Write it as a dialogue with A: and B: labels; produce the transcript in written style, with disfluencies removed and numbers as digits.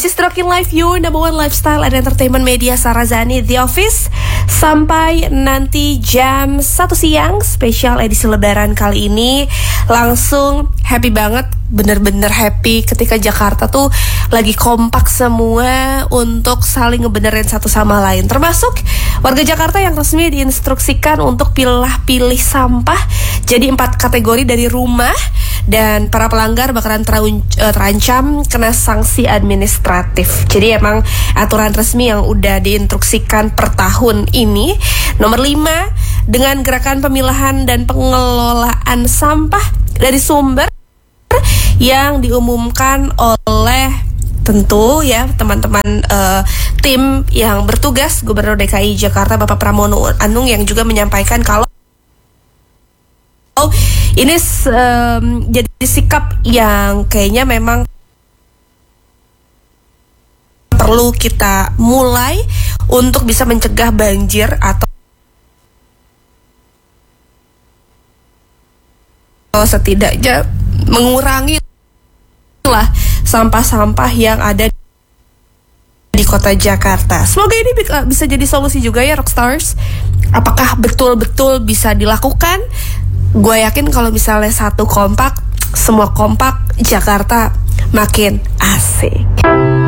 A: This is Rockin' Life, your number one lifestyle and entertainment media, Sarazani The Office. Sampai nanti jam 1 siang, spesial edisi lebaran kali ini. Langsung happy banget, bener-bener happy ketika Jakarta tuh lagi kompak semua untuk saling ngebenerin satu sama lain. Termasuk warga Jakarta yang resmi diinstruksikan untuk pilih sampah jadi 4 kategori dari rumah. Dan para pelanggar bakalan terancam kena sanksi administratif. Jadi emang aturan resmi yang udah diinstruksikan per tahun ini. Nomor 5, dengan gerakan pemilahan dan pengelolaan sampah dari sumber yang diumumkan oleh tentu ya teman-teman tim yang bertugas Gubernur DKI Jakarta Bapak Pramono Anung, yang juga menyampaikan kalau ini jadi sikap yang kayaknya memang perlu kita mulai untuk bisa mencegah banjir atau setidaknya mengurangi lah sampah-sampah yang ada di kota Jakarta. Semoga ini bisa jadi solusi juga ya Rockstars. Apakah betul-betul bisa dilakukan? Gue yakin kalau misalnya satu kompak, semua kompak, Jakarta makin asik.